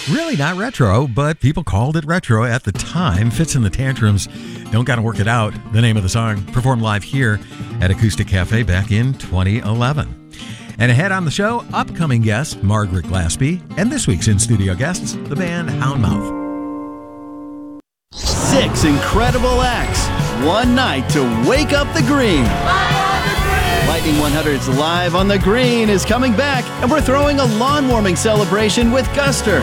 Really not retro, but people called it retro at the time. Fitz and the Tantrums, Don't Gotta Work It Out, the name of the song, performed live here at Acoustic Cafe back in 2011. And ahead on the show, upcoming guest Margaret Glaspie, and this week's in-studio guests, the band Houndmouth. 6 incredible acts, one night to wake up the green. Lightning 100's Live on the Green is coming back, and we're throwing a lawn warming celebration with Guster.